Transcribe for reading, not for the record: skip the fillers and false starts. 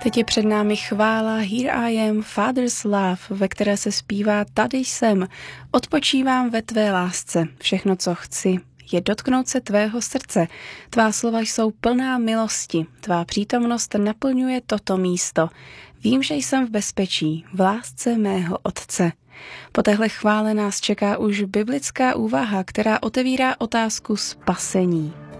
Teď je před námi chvála Here I Am, Father's Love, ve které se zpívá Tady jsem, odpočívám ve tvé lásce, všechno, co chci, je dotknout se tvého srdce. Tvá slova jsou plná milosti, tvá přítomnost naplňuje toto místo. Vím, že jsem v bezpečí, v lásce mého Otce. Po téhle chvále nás čeká už biblická úvaha, která otevírá otázku spasení.